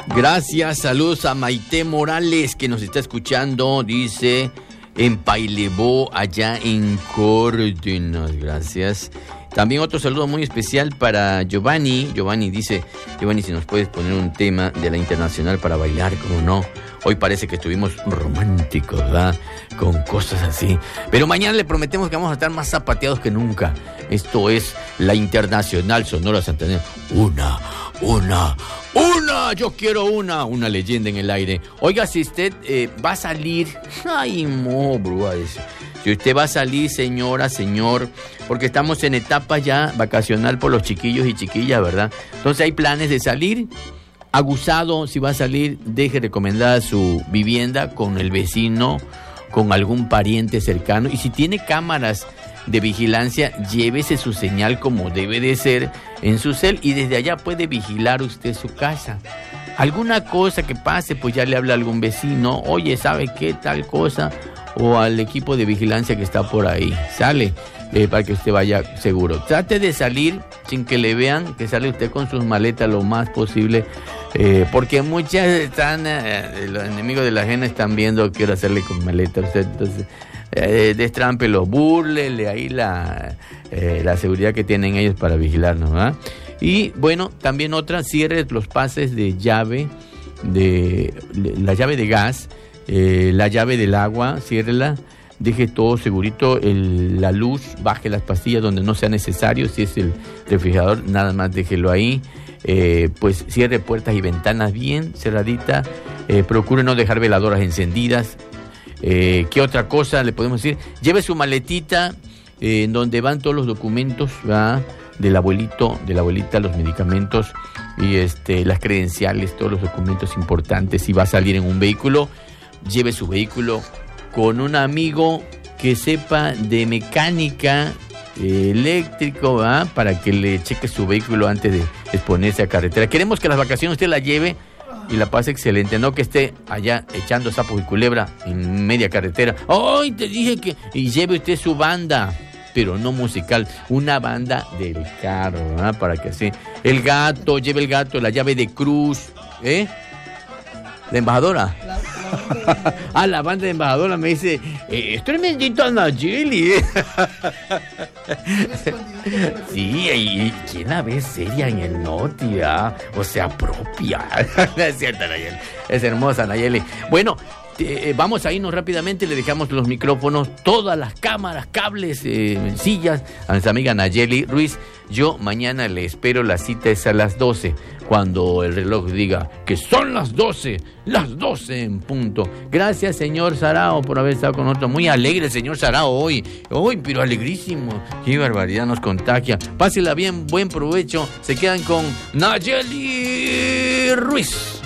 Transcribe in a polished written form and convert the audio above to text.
Gracias, saludos a Maite Morales que nos está escuchando, dice en Pailebó, allá en Córdoba. Gracias. También otro saludo muy especial para Giovanni. Giovanni dice, Giovanni, si nos puedes poner un tema de la Internacional para bailar, ¿cómo no? Hoy parece que estuvimos románticos, ¿verdad? Con cosas así. Pero mañana le prometemos que vamos a estar más zapateados que nunca. Esto es la Internacional Sonora Santanera. Una, yo quiero una leyenda en el aire. Oiga, si usted va a salir, ay, brua, si usted va a salir, señora, señor, porque estamos en etapa ya vacacional por los chiquillos y chiquillas, ¿verdad? Entonces hay planes de salir. Aguzado, si va a salir, deje recomendada su vivienda con el vecino, con algún pariente cercano. Y si tiene cámaras de vigilancia, llévese su señal como debe de ser en su cel y desde allá puede vigilar usted su casa. Alguna cosa que pase, pues ya le habla a algún vecino, oye, ¿sabe qué tal cosa? O al equipo de vigilancia que está por ahí, sale para que usted vaya seguro. Trate de salir sin que le vean, que sale usted con sus maletas lo más posible, porque muchas están, los enemigos de la ajena están viendo qué hacerle con maletas. Entonces, destrámpelo, búrlele ahí la seguridad que tienen ellos para vigilarnos, ¿verdad? Y bueno, también otra, cierre los pases de llave, la llave de gas, la llave del agua, ciérrela, deje todo segurito, la luz, baje las pastillas donde no sea necesario, si es el refrigerador, nada más déjelo ahí, pues cierre puertas y ventanas bien cerraditas, procure no dejar veladoras encendidas. ¿Qué otra cosa le podemos decir? Lleve su maletita en donde van todos los documentos, ¿verdad? Del abuelito, de la abuelita, los medicamentos y las credenciales, todos los documentos importantes. Si va a salir en un vehículo, lleve su vehículo con un amigo que sepa de mecánica eléctrico, ¿verdad? Para que le cheque su vehículo antes de exponerse a carretera. Queremos que las vacaciones usted la lleve y la pase excelente, no que esté allá echando sapos y culebra en media carretera. ¡Ay, te dije que! Y lleve usted su banda, pero no musical, una banda del carro, ¿verdad? Para que así. El gato, lleve el gato, la llave de cruz, ¿la embajadora? La banda de embajadora me dice, es tremendito Nayeli, Sí, y ¿quién la ve seria en el Noti, o sea, propia? Es cierto, Nayeli, es hermosa, Nayeli. Bueno, vamos a irnos rápidamente, le dejamos los micrófonos, todas las cámaras, cables, sillas a nuestra amiga Nayeli Ruiz. Yo mañana le espero, la cita es a las 12, cuando el reloj diga que son las 12 en punto. Gracias, señor Sarao, por haber estado con nosotros. Muy alegre el señor Sarao hoy, pero alegrísimo. Qué barbaridad, nos contagia. Pásela bien, buen provecho. Se quedan con Nayeli Ruiz.